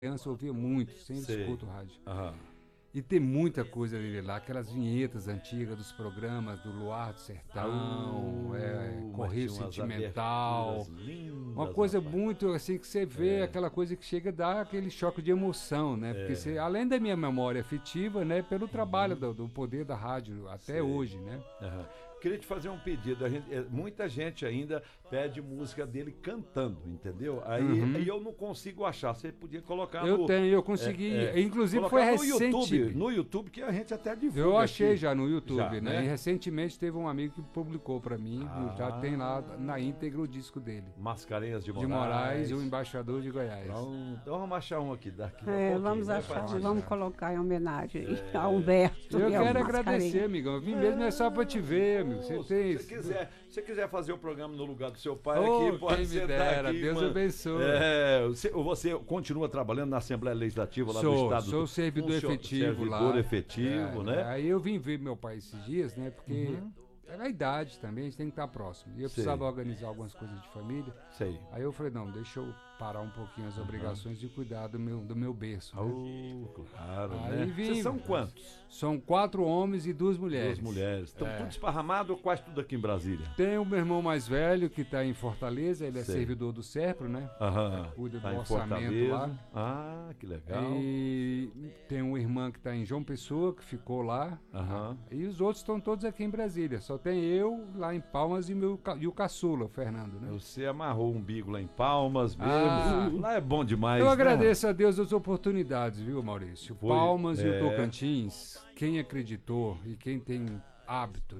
criança eu ouvia muito, sempre Sei. escuto rádio. Aham. E tem muita coisa dele lá, aquelas vinhetas antigas dos programas do Luar do Sertão, Mas Correio tinha umas Sentimental. aberturas lindas, Uma coisa rapaz. muito assim que você vê, aquela coisa que chega a dar aquele choque de emoção, né? Porque você, além da minha memória afetiva, né? Pelo trabalho do poder da rádio até hoje, né? Aham. Queria te fazer um pedido. Muita gente ainda pede música dele cantando, entendeu? Aí eu não consigo achar. Você podia colocar Eu consegui. Inclusive foi colocar recente. no YouTube, que a gente até divulga. Eu achei aqui. já no YouTube, Já, né? né? E recentemente teve um amigo que publicou pra mim, já tem lá na íntegra o disco dele. Mascarenhas de De Moraes e o Embaixador de Goiás. Pronto. Então vamos achar um aqui daqui. a pouquinho, Vamos né, achar, Paty? vamos colocar em homenagem a Humberto. Eu e ao quero Mascarenhas. agradecer, amigão. Eu vim mesmo é só pra te ver, amigo. Você tem. Se você quiser fazer o programa no lugar do seu pai Oh, aqui, pode quem me sentar dera. aqui. Deus mano. abençoe. Você continua trabalhando na Assembleia Legislativa lá do Estado? Sou servidor efetivo lá. Servidor efetivo, né? Aí eu vim ver meu pai esses dias, né? Porque é a idade também, a gente tem que estar próximo. E eu Sei. precisava organizar algumas coisas de família. Sei. Aí eu falei, não, deixa eu parar um pouquinho as obrigações de cuidar do meu berço. Né? Claro, Aí né? vim. Vocês são quantos? São 4 homens e 2 mulheres. Duas mulheres. Estão tudo esparramado ou quase tudo aqui em Brasília? Tem o meu irmão mais velho que está em Fortaleza, ele é Sei. servidor do SERPRO, né? Aham. Cuida do Tá em orçamento Fortaleza. lá. Ah, que legal. E tem uma irmã que está em João Pessoa, que ficou lá. Aham. E os outros estão todos aqui em Brasília. Só tem eu lá em Palmas e o caçula, o Fernando, né? Você amarrou o umbigo lá em Palmas mesmo. Ah. Lá é bom demais, Eu né? agradeço a Deus as oportunidades, viu, Maurício? Foi, Palmas e o é. Tocantins, quem acreditou e quem tem hábito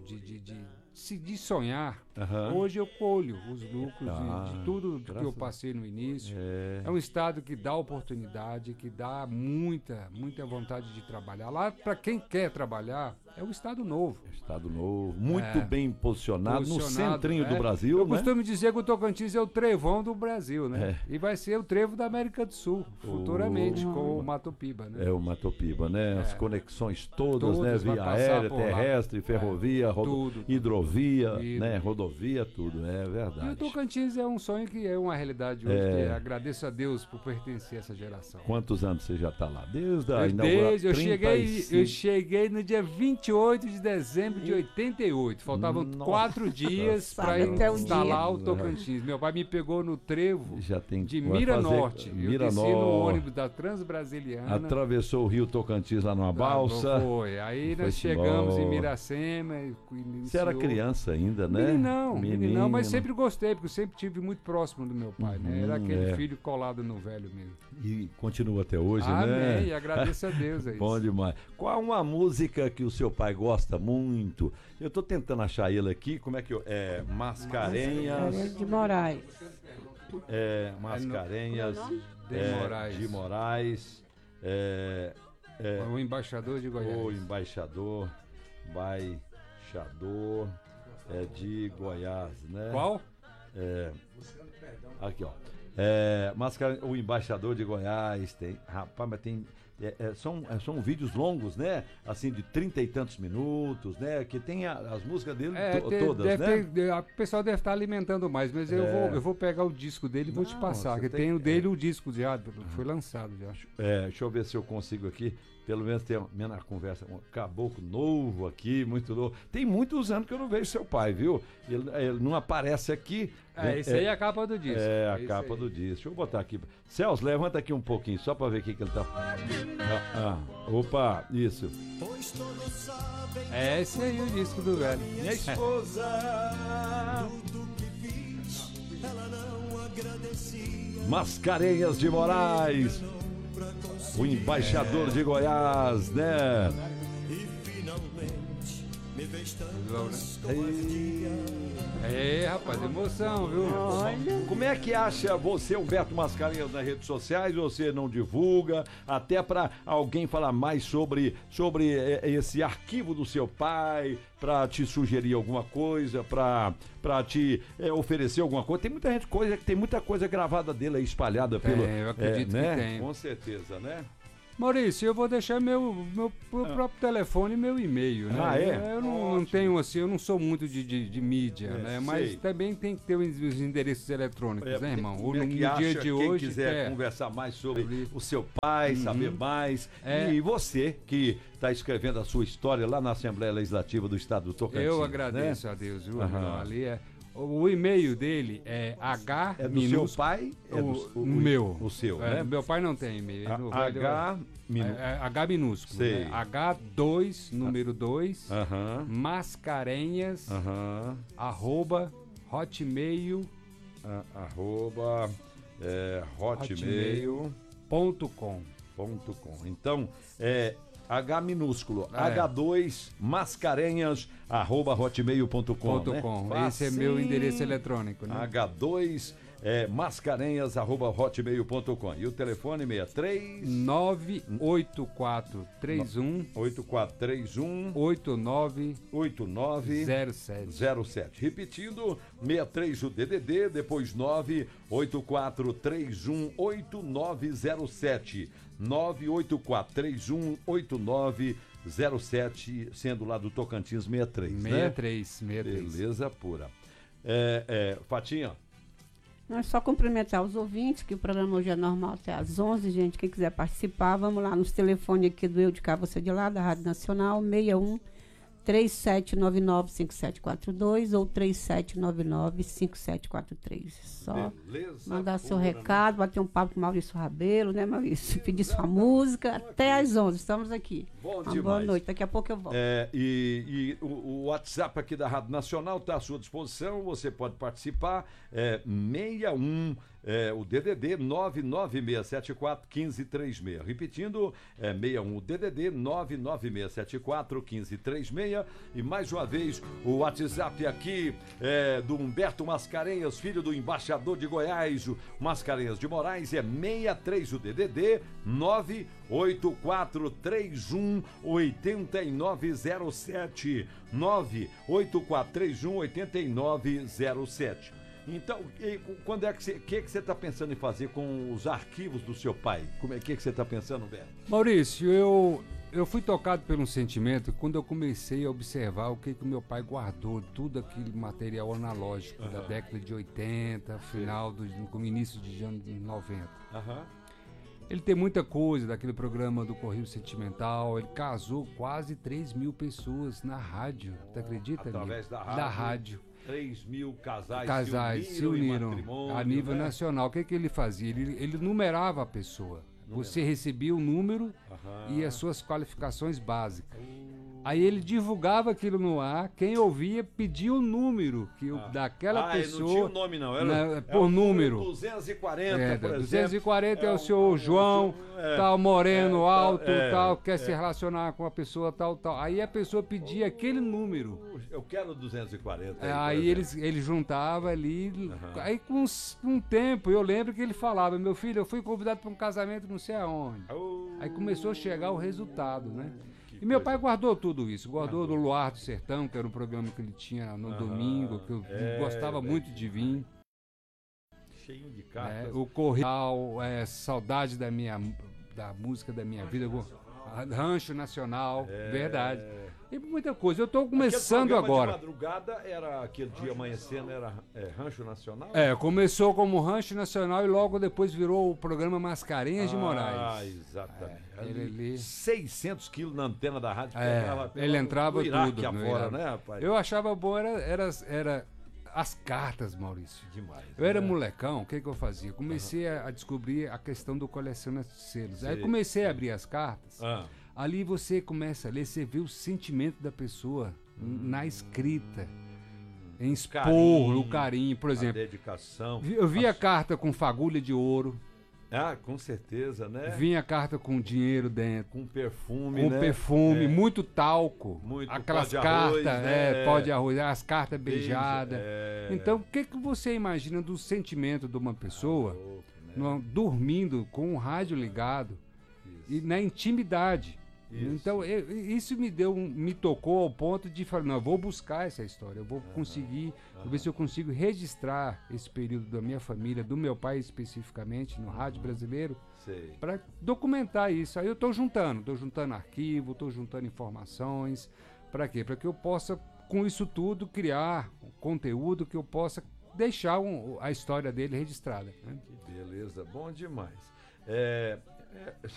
de sonhar, Aham. hoje eu colho os lucros de tudo que graças eu passei no início. É. É um estado que dá oportunidade, que dá muita vontade de trabalhar. Lá, para quem quer trabalhar, é um estado novo. Estado novo, muito bem posicionado no Posicionado, centrinho do é. Brasil, Eu né? costumo dizer que o Tocantins é o trevão do Brasil, né? É. E vai ser o trevo da América do Sul, futuramente, com o Mato Piba, né? É o Matopiba, né? As conexões todas, né? Todas, vai Via passar aérea, por lá. terrestre, ferrovia, tudo. hidrovia, Tudo. né? Rodovia, tudo, é E o verdade. Tocantins é um sonho que é uma realidade hoje, que agradeço a Deus por pertencer a essa geração. Quantos anos você já está lá? Desde a Desde, eu 35. cheguei no dia 28 de dezembro de 88. Faltavam 4 dias para Sabe até um instalar dia. o Tocantins. Meu pai me pegou no trevo Já tem de vai Mira fazer- Norte. Eu Mira desci no Norte. ônibus da Transbrasiliana. Atravessou o Rio Tocantins lá numa balsa. Foi. Aí nós Foi-se chegamos em embora. Miracema. Você era criança ainda, né? Meninão, mas sempre gostei, porque eu sempre tive muito próximo do meu pai, né? Era aquele é. filho colado no velho mesmo. E continua até hoje, Amém, né? e agradeço a Deus aí. Bom demais. Qual uma música que o seu pai gosta muito? Eu tô tentando achar ele aqui. Como é que eu... Mascarenhas. De Moraes. Mascarenhas. De Moraes. De Moraes. O embaixador de Goiás. O embaixador de Goiás, né? Qual? Aqui, ó. O embaixador de Goiás tem. Rapaz, mas tem. São vídeos longos, né? Assim, de 30 e tantos minutos, né? Que tem as músicas dele todas, né? O pessoal deve estar alimentando mais, mas eu vou pegar o disco dele e vou te passar. você Que tem tem o dele, o disco já foi lançado já. Deixa eu ver se eu consigo aqui. Pelo menos ter na conversa um caboclo novo aqui, muito novo. Tem muitos anos que eu não vejo seu pai, viu? Ele não aparece aqui. Esse aí é a capa do disco. É a capa do disco. Deixa eu botar aqui. Celso, levanta aqui um pouquinho, só pra ver o que ele tá. Opa, isso. É esse aí o disco do velho. Minha esposa. Mascarenhas de Moraes. O embaixador de Goiás, né? Rapaz, emoção, viu? Como é que acha você, Humberto Mascarenhas, nas redes sociais? Você não divulga? Até para alguém falar mais sobre esse arquivo do seu pai, para te sugerir alguma coisa, para te oferecer alguma coisa. Tem muita coisa gravada dele aí espalhada pelo. Eu acredito né? que tem. Com certeza, né? Maurício, eu vou deixar meu próprio telefone e meu e-mail, né? Ah, é? Eu não tenho assim, eu não sou muito de mídia, né? Mas sei. também tem que ter os endereços eletrônicos, né, irmão? Como No é que dia acha, de quem hoje. quiser conversar mais sobre o seu pai, saber mais. E você que está escrevendo a sua história lá na Assembleia Legislativa do Estado do Tocantins. Eu agradeço a Deus, viu? Aham. Ali o e-mail dele é H É do minúsculo. seu pai? É O meu. O seu, né? Meu pai não tem e-mail. H H minúsculo. Sei. Né? H2, número 2, Aham. mascarenhas, Aham. @hotmail.com. Hotmail.com. Então, H minúsculo, H2 mascarenhas @hotmail.com. Né? Esse é meu endereço eletrônico. Né? H2 mascarenhas @hotmail.com. E o telefone 63 98431 8431 8907. 07. Repetindo, 63 o DDD, depois 984318907. 984318907, sendo lá do Tocantins 63, né? 63. Beleza pura. Fatinha. Não é só cumprimentar os ouvintes, que o programa hoje é normal até às 11, gente. Quem quiser participar, vamos lá nos telefones aqui do Eu de Cá, Você de Lá, da Rádio Nacional, 61 3799-5742 ou 3799-5743. Só mandar seu recado, bater um papo com o Maurício Rabelo, né, Maurício? Pedir sua música até às 11. Estamos aqui. Boa noite. Daqui a pouco eu volto. O WhatsApp aqui da Rádio Nacional está à sua disposição. Você pode participar. 61 o DDD 99674-1536. Repetindo, 61 o DDD 99674-1536. E mais uma vez, o WhatsApp aqui do Humberto Mascarenhas, filho do embaixador de Goiás, o Mascarenhas de Moraes, é 63 o DDD 98431-8907. 98431-8907. Então, quando é que você está pensando em fazer com os arquivos do seu pai? O que você está pensando, Beto? Maurício, eu fui tocado por um sentimento quando eu comecei a observar o que o meu pai guardou, tudo aquele material analógico da década de 80, com início de anos 90. Ele tem muita coisa daquele programa do Correio Sentimental, ele casou quase 3 mil pessoas na rádio, tu acredita? Através da rádio. 3 mil casais se uniram a nível nacional. O que ele fazia? Ele numerava a pessoa. Você recebia o número e as suas qualificações básicas. Aí ele divulgava aquilo no ar, quem ouvia pedia o número daquela pessoa. Não tinha o nome, não. Era por número. 240, por exemplo. 240 é o senhor João, tal, moreno, alto, tal, quer se relacionar com a pessoa, tal. Aí a pessoa pedia aquele número. Eu quero 240. Aí ele juntava ali. Aí com um tempo, eu lembro que ele falava, meu filho, eu fui convidado para um casamento não sei aonde. Aí começou a chegar o resultado, né? E meu pai guardou tudo isso, guardou do Luar do Sertão, que era um programa que ele tinha no domingo, que eu gostava muito de vir. Cheio de cartas. O Correio, Saudade da música da minha vida, Rancho Nacional, verdade. E muita coisa. Eu estou começando agora. De madrugada era aquele dia amanhecendo, era Rancho Nacional? Começou como Rancho Nacional e logo depois virou o programa Mascarenhas de Moraes. Exatamente. Ele 600 quilos na antena da rádio. Ele entrava tudo. Afora, né, rapaz? Eu achava bom, era as cartas, Maurício. Demais. Eu era molecão, o que eu fazia? Comecei a descobrir a questão do colecionador de selos. Aí comecei a abrir as cartas. Ali você começa a ler, você vê o sentimento da pessoa na escrita, em expor o carinho, por exemplo. A dedicação. Eu vi a carta com fagulha de ouro. Com certeza, né? Vinha a carta com dinheiro dentro. Com perfume, com perfume, muito talco. Aquelas pó de cartas, arroz, pó de arroz, as cartas beijadas. Então, o que você imagina do sentimento de uma pessoa dormindo com o rádio ligado e na intimidade? Isso. Então, isso me tocou ao ponto de falar, não, eu vou buscar essa história, eu vou conseguir, ver se eu consigo registrar esse período da minha família, do meu pai especificamente, no rádio brasileiro, para documentar isso. Aí eu estou juntando arquivo, estou juntando informações, para quê? Para que eu possa, com isso tudo, criar um conteúdo que eu possa deixar a história dele registrada. Né? Que beleza, bom demais.